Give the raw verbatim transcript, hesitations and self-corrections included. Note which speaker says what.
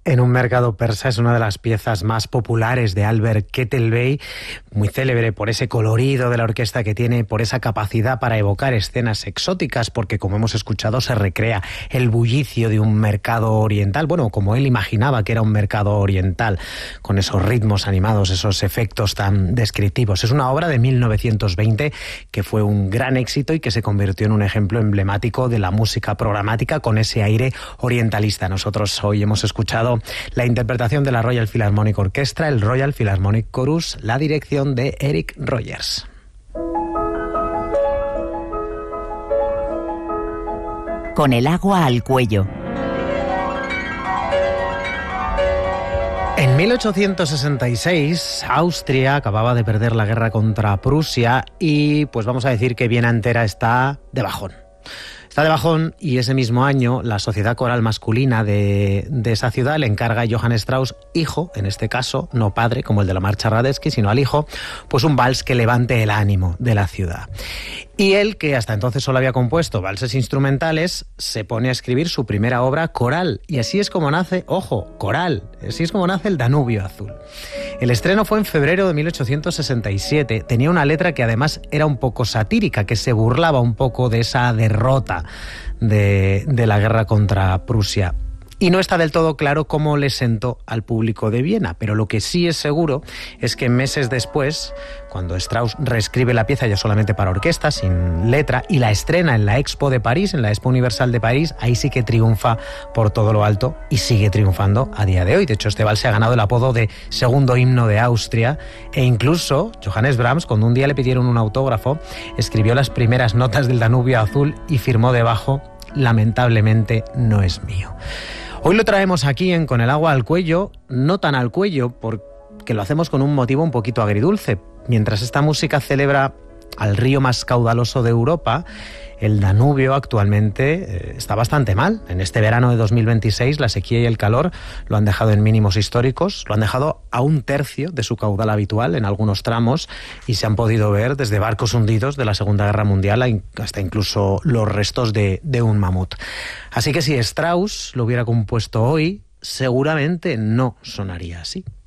Speaker 1: en un mercado persa es una de las piezas más populares de Albert Kettelbey, muy célebre por ese colorido de la orquesta que tiene, por esa capacidad para evocar escenas exóticas, porque como hemos escuchado se recrea el bullicio de un mercado oriental, bueno, como él imaginaba que era un mercado oriental, con esos ritmos animados, esos efectos tan descriptivos. Es una obra de mil novecientos veinte que fue un gran éxito y que se convirtió en un ejemplo emblemático de la música programática con ese aire orientalista. Nosotros hoy hemos escuchado la interpretación de la Royal Philharmonic Orchestra, el Royal Philharmonic Chorus, la dirección de Eric Rogers.
Speaker 2: Con el agua al cuello.
Speaker 1: En mil ochocientos sesenta y seis, Austria acababa de perder la guerra contra Prusia y, pues vamos a decir que Viena entera está de bajón. Está de bajón y ese mismo año la sociedad coral masculina de, de esa ciudad le encarga a Johann Strauss, hijo, en este caso, no padre como el de la marcha Radetzky, sino al hijo, pues un vals que levante el ánimo de la ciudad. Y él, que hasta entonces solo había compuesto valses instrumentales, se pone a escribir su primera obra coral. Y así es como nace, ojo, coral, así es como nace el Danubio Azul. El estreno fue en febrero de mil ochocientos sesenta y siete. Tenía una letra que además era un poco satírica, que se burlaba un poco de esa derrota de, de la guerra contra Prusia. Y no está del todo claro cómo le sentó al público de Viena, pero lo que sí es seguro es que meses después, cuando Strauss reescribe la pieza ya solamente para orquesta, sin letra, y la estrena en la Expo de París, en la Expo Universal de París, ahí sí que triunfa por todo lo alto y sigue triunfando a día de hoy. De hecho, este vals se ha ganado el apodo de segundo himno de Austria, e incluso Johannes Brahms, cuando un día le pidieron un autógrafo, escribió las primeras notas del Danubio Azul y firmó debajo: lamentablemente no es mío. Hoy lo traemos aquí en Con el agua al cuello, no tan al cuello, porque lo hacemos con un motivo un poquito agridulce. Mientras esta música celebra al río más caudaloso de Europa, el Danubio actualmente eh, está bastante mal. En este verano de dos mil veintiséis la sequía y el calor lo han dejado en mínimos históricos, lo han dejado a un tercio de su caudal habitual en algunos tramos y se han podido ver desde barcos hundidos de la Segunda Guerra Mundial hasta incluso los restos de, de un mamut. Así que si Strauss lo hubiera compuesto hoy, seguramente no sonaría así.